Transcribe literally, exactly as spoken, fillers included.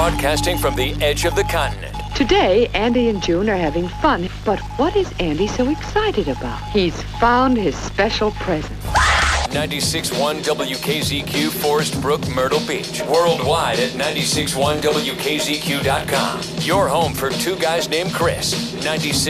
broadcasting from the edge of the continent. Today, Andy and June are having fun, but what is Andy so excited about? He's found his special present. ninety-six point one W K Z Q, Forest Brook, Myrtle Beach. Worldwide at ninety-six point one W K Z Q dot com. Your home for two guys named Chris. ninety-six